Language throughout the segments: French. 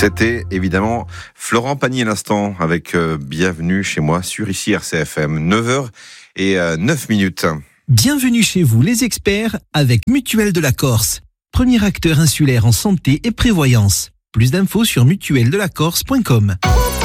C'était évidemment Florent Pagny à l'instant avec Bienvenue chez moi sur ici RCFM, 9h09. Bienvenue chez vous les experts avec Mutuelle de la Corse, premier acteur insulaire en santé et prévoyance. Plus d'infos sur mutuelledelacorse.com.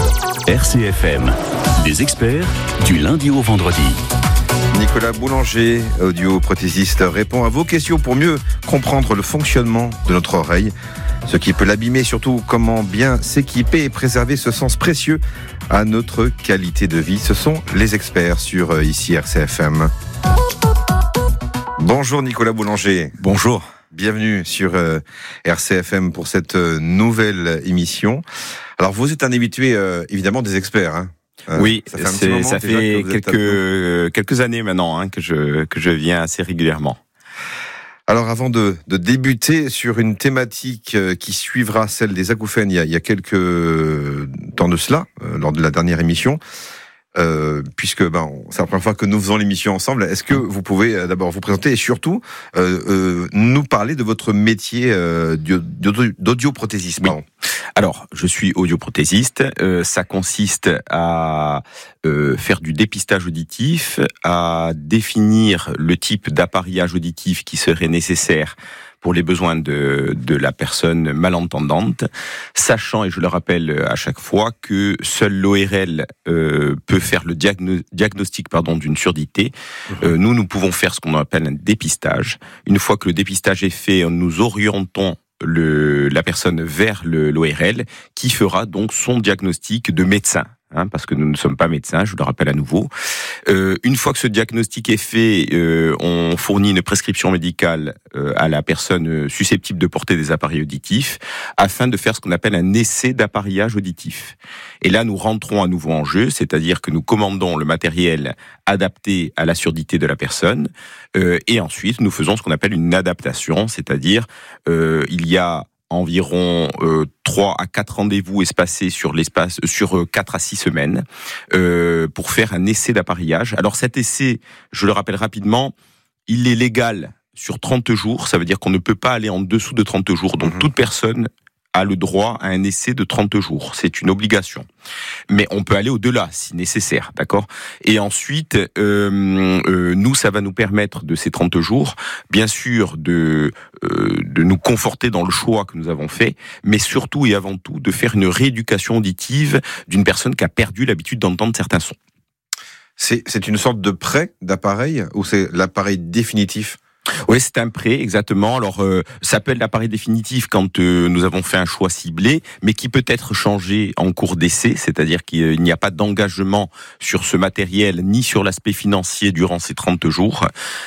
RCFM, les experts du lundi au vendredi. Nicolas Boulanger, audioprothésiste, répond à vos questions pour mieux comprendre le fonctionnement de notre oreille, ce qui peut l'abîmer, surtout comment bien s'équiper et préserver ce sens précieux à notre qualité de vie. Ce sont les experts sur ici RCFM. Bonjour Nicolas Boulanger. Bonjour. Bienvenue sur RCFM pour cette nouvelle émission. Alors vous êtes un habitué évidemment des experts, hein. Oui, ça fait quelques années maintenant que je viens assez régulièrement. Alors avant de débuter sur une thématique qui suivra celle des acouphènes il y a quelques temps de cela, lors de la dernière émission, puisque c'est la première fois que nous faisons l'émission ensemble, est-ce que vous pouvez d'abord vous présenter et surtout nous parler de votre métier d'audioprothésiste? Oui. Alors, je suis audioprothésiste. Ça consiste à faire du dépistage auditif, à définir le type d'appareillage auditif qui serait nécessaire pour les besoins de la personne malentendante, sachant, et je le rappelle à chaque fois, que seul l'ORL peut faire le diagnostic d'une surdité. Nous pouvons faire ce qu'on appelle un dépistage. Une fois que le dépistage est fait, nous orientons la personne vers l'ORL qui fera donc son diagnostic de médecin. Parce que nous ne sommes pas médecins, je le rappelle à nouveau. Une fois que ce diagnostic est fait, on fournit une prescription médicale à la personne susceptible de porter des appareils auditifs afin de faire ce qu'on appelle un essai d'appareillage auditif. Et là, nous rentrons à nouveau en jeu, c'est-à-dire que nous commandons le matériel adapté à la surdité de la personne et ensuite nous faisons ce qu'on appelle une adaptation, c'est-à-dire il y a environ 3 à 4 rendez-vous espacés sur 4 à 6 semaines pour faire un essai d'appareillage. Alors cet essai, je le rappelle rapidement, il est légal sur 30 jours, ça veut dire qu'on ne peut pas aller en dessous de 30 jours, donc toute personne a le droit à un essai de 30 jours, c'est une obligation. Mais on peut aller au-delà si nécessaire, d'accord ? Et ensuite, nous, ça va nous permettre de ces 30 jours, bien sûr, de nous conforter dans le choix que nous avons fait, mais surtout et avant tout, de faire une rééducation auditive d'une personne qui a perdu l'habitude d'entendre certains sons. C'est une sorte de prêt d'appareil ou c'est l'appareil définitif ? Oui, c'est un prêt, exactement. Alors, ça peut être l'appareil définitif quand nous avons fait un choix ciblé, mais qui peut être changé en cours d'essai, c'est-à-dire qu'il n'y a pas d'engagement sur ce matériel, ni sur l'aspect financier durant ces 30 jours.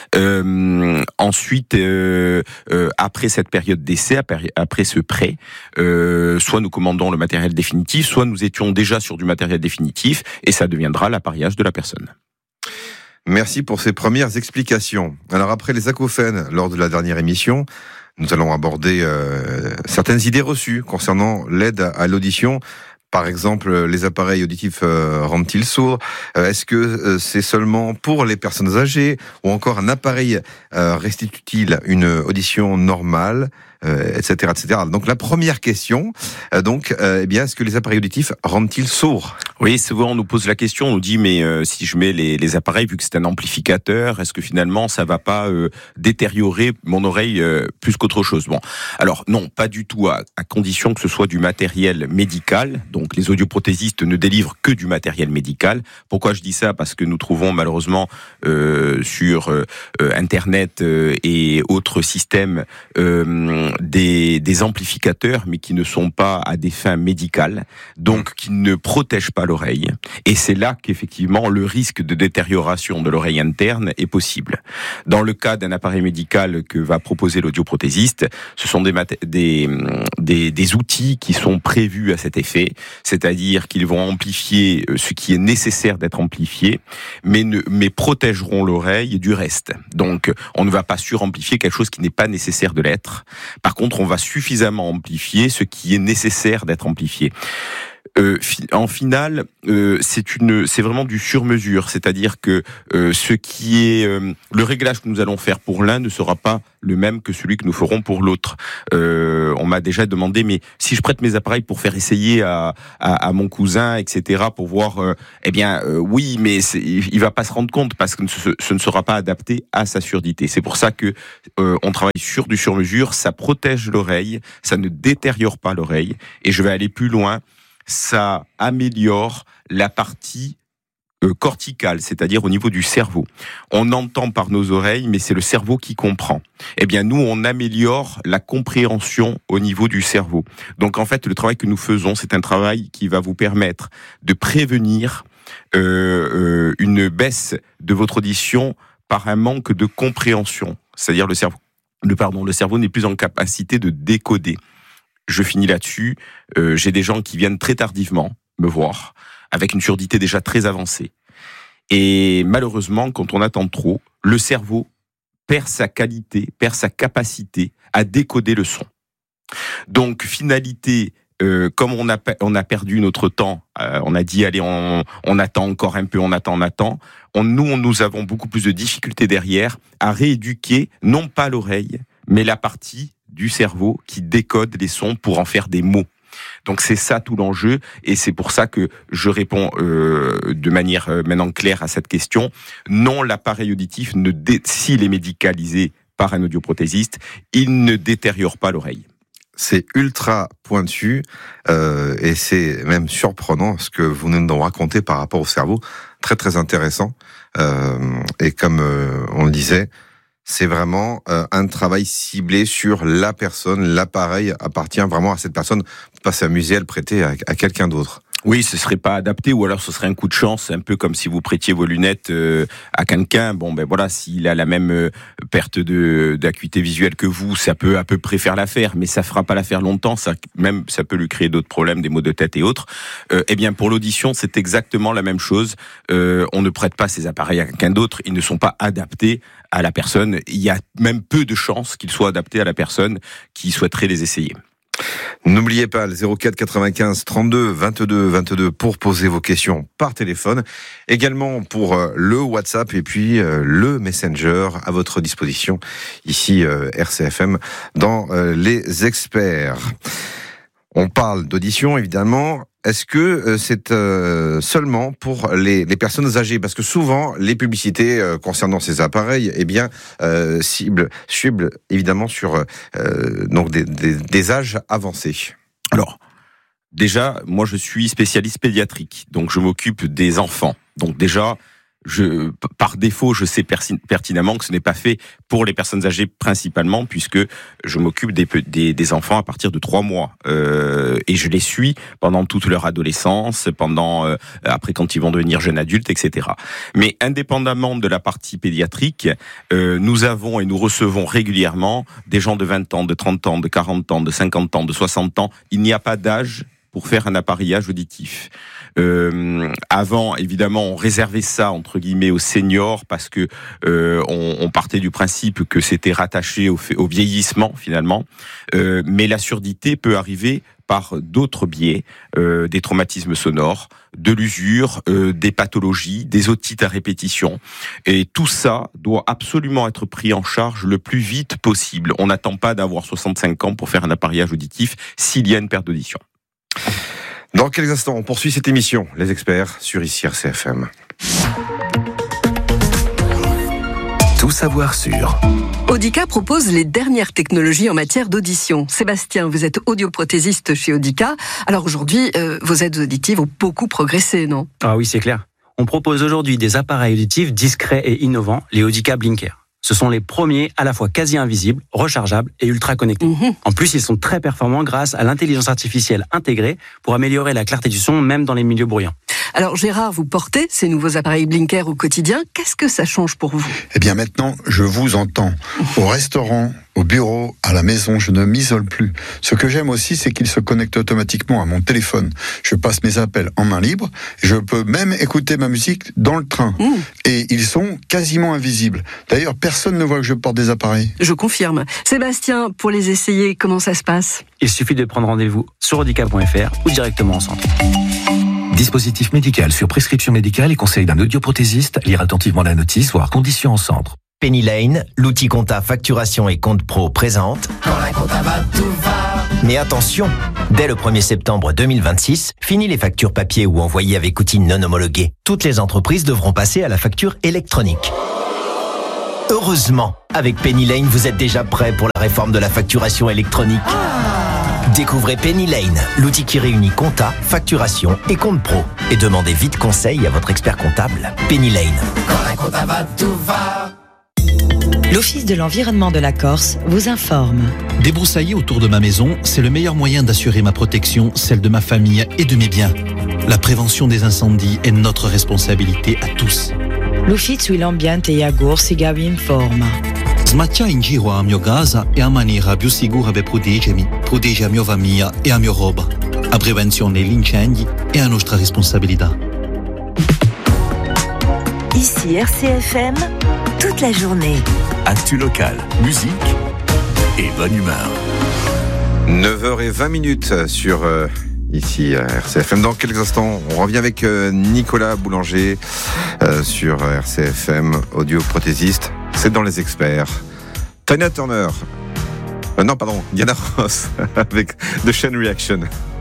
Ensuite, après cette période d'essai, après ce prêt, soit nous commandons le matériel définitif, soit nous étions déjà sur du matériel définitif, et ça deviendra l'appareillage de la personne. Merci pour ces premières explications. Alors après les acouphènes, lors de la dernière émission, nous allons aborder certaines idées reçues concernant l'aide à l'audition. Par exemple, les appareils auditifs rendent-ils sourds ? Est-ce que c'est seulement pour les personnes âgées ? Ou encore un appareil restitue-t-il une audition normale ? Etc., etc. Donc la première question, est-ce que les appareils auditifs rendent-ils sourds ? Oui, souvent on nous pose la question, on nous dit mais si je mets les appareils, vu que c'est un amplificateur, est-ce que finalement ça va pas détériorer mon oreille plus qu'autre chose ? Bon, alors non, pas du tout, à condition que ce soit du matériel médical. Donc les audioprothésistes ne délivrent que du matériel médical. Pourquoi je dis ça ? Parce que nous trouvons malheureusement sur Internet et autres systèmes des amplificateurs, mais qui ne sont pas à des fins médicales, donc qui ne protègent pas l'oreille. Et c'est là qu'effectivement le risque de détérioration de l'oreille interne est possible. Dans le cas d'un appareil médical que va proposer l'audioprothésiste, ce sont des outils qui sont prévus à cet effet, c'est-à-dire qu'ils vont amplifier ce qui est nécessaire d'être amplifié, mais protégeront l'oreille du reste. Donc on ne va pas suramplifier quelque chose qui n'est pas nécessaire de l'être. Par contre, on va suffisamment amplifier ce qui est nécessaire d'être amplifié. En finale, c'est vraiment du sur-mesure, c'est-à-dire que ce qui est le réglage que nous allons faire pour l'un ne sera pas le même que celui que nous ferons pour l'autre. On m'a déjà demandé, mais si je prête mes appareils pour faire essayer à mon cousin, etc., pour voir, oui, mais il va pas se rendre compte parce que ce ne sera pas adapté à sa surdité. C'est pour ça que on travaille sur du sur-mesure, ça protège l'oreille, ça ne détériore pas l'oreille, et je vais aller plus loin. Ça améliore la partie corticale, c'est-à-dire au niveau du cerveau. On entend par nos oreilles, mais c'est le cerveau qui comprend. Eh bien, nous, on améliore la compréhension au niveau du cerveau. Donc, en fait, le travail que nous faisons, c'est un travail qui va vous permettre de prévenir une baisse de votre audition par un manque de compréhension. C'est-à-dire le cerveau n'est plus en capacité de décoder. Je finis là-dessus. J'ai des gens qui viennent très tardivement me voir, avec une surdité déjà très avancée. Et malheureusement, quand on attend trop, le cerveau perd sa qualité, perd sa capacité à décoder le son. Donc, finalité, comme on a perdu notre temps, on a dit, allez, on attend encore un peu, on attend. Nous avons beaucoup plus de difficultés derrière à rééduquer, non pas l'oreille, mais la partie du cerveau qui décode les sons pour en faire des mots. Donc c'est ça tout l'enjeu, et c'est pour ça que je réponds de manière maintenant claire à cette question. Non, l'appareil auditif, s'il est médicalisé par un audioprothésiste, il ne détériore pas l'oreille. C'est ultra pointu et c'est même surprenant ce que vous nous racontez par rapport au cerveau. Très très intéressant. Et comme on le disait, c'est vraiment un travail ciblé sur la personne. L'appareil appartient vraiment à cette personne. Faut pas s'amuser à le prêter à quelqu'un d'autre. Oui, ce serait pas adapté, ou alors ce serait un coup de chance, un peu comme si vous prêtiez vos lunettes à quelqu'un. Bon, ben voilà, s'il a la même perte d'acuité visuelle que vous, ça peut à peu près faire l'affaire, mais ça fera pas l'affaire longtemps. Ça peut lui créer d'autres problèmes, des maux de tête et autres. Eh bien, pour l'audition, c'est exactement la même chose. On ne prête pas ces appareils à quelqu'un d'autre. Ils ne sont pas adaptés à la personne. Il y a même peu de chances qu'ils soient adaptés à la personne qui souhaiterait les essayer. N'oubliez pas le 04 95 32 22 22 pour poser vos questions par téléphone. Également pour le WhatsApp et puis le Messenger à votre disposition ici RCFM dans les experts. On parle d'audition évidemment. Est-ce que c'est seulement pour les personnes âgées ? Parce que souvent, les publicités concernant ces appareils, ciblent évidemment sur donc des âges avancés. Alors, déjà, moi je suis spécialiste pédiatrique, donc je m'occupe des enfants. Donc déjà, par défaut, je sais pertinemment que ce n'est pas fait pour les personnes âgées principalement, puisque je m'occupe des enfants à partir de 3 mois et je les suis pendant toute leur adolescence, après quand ils vont devenir jeunes adultes, etc. Mais indépendamment de la partie pédiatrique, nous avons et nous recevons régulièrement des gens de 20 ans, de 30 ans, de 40 ans, de 50 ans, de 60 ans. Il n'y a pas d'âge pour faire un appareillage auditif. Avant, évidemment, on réservait ça entre guillemets aux seniors parce que on partait du principe que c'était rattaché au vieillissement finalement. Mais la surdité peut arriver par d'autres biais, des traumatismes sonores, de l'usure, des pathologies, des otites à répétition. Et tout ça doit absolument être pris en charge le plus vite possible. On n'attend pas d'avoir 65 ans pour faire un appareillage auditif s'il y a une perte d'audition. Dans quelques instants, on poursuit cette émission, Les Experts, sur ici RCFM. Tout savoir sur... Audica propose les dernières technologies en matière d'audition. Sébastien, vous êtes audioprothésiste chez Audica. Alors aujourd'hui, vos aides auditives ont beaucoup progressé, non ? Ah oui, c'est clair. On propose aujourd'hui des appareils auditifs discrets et innovants, les Audica Blinker. Ce sont les premiers à la fois quasi invisibles, rechargeables et ultra connectés. En plus, ils sont très performants grâce à l'intelligence artificielle intégrée pour améliorer la clarté du son même dans les milieux bruyants. Alors Gérard, vous portez ces nouveaux appareils Blinker au quotidien. Qu'est-ce que ça change pour vous ? Eh bien maintenant, je vous entends. Au restaurant, au bureau, à la maison, je ne m'isole plus. Ce que j'aime aussi, c'est qu'il se connecte automatiquement à mon téléphone. Je passe mes appels en main libre. Je peux même écouter ma musique dans le train. Et ils sont quasiment invisibles. D'ailleurs, personne ne voit que je porte des appareils. Je confirme. Sébastien, pour les essayer, comment ça se passe ? Il suffit de prendre rendez-vous sur audica.fr ou directement en centre. Dispositif médical sur prescription médicale et conseil d'un audioprothésiste. Lire attentivement la notice, voire conditions en centre. Penny Lane, l'outil compta facturation et compte pro présente. Quand la compta va, tout va. Mais attention, dès le 1er septembre 2026, fini les factures papier ou envoyées avec outils non homologués. Toutes les entreprises devront passer à la facture électronique. Heureusement, avec Penny Lane, vous êtes déjà prêt pour la réforme de la facturation électronique. Découvrez Penny Lane, l'outil qui réunit compta, facturation et compte pro. Et demandez vite conseil à votre expert comptable. Penny Lane. Quand la compta va, tout va. L'Office de l'environnement de la Corse vous informe. Débroussailler autour de ma maison, c'est le meilleur moyen d'assurer ma protection, celle de ma famille et de mes biens. La prévention des incendies est notre responsabilité à tous. L'Ufficio l'ambiente e Agor si vi informa. Smattia in giro a mio casa è a maniera più sicura per proteggermi, protegge a mia famiglia e a mia roba. A prevenzione degli incendi è a nostra responsabilità. Ici RCFM, toute la journée. Actu local, musique et bonne humeur. 9h20 sur ici à RCFM. Dans quelques instants, on revient avec Nicolas Boulanger sur RCFM, audioprothésiste. C'est dans les experts. Tina Turner. Non, pardon, Diana Ross avec The Chain Reaction.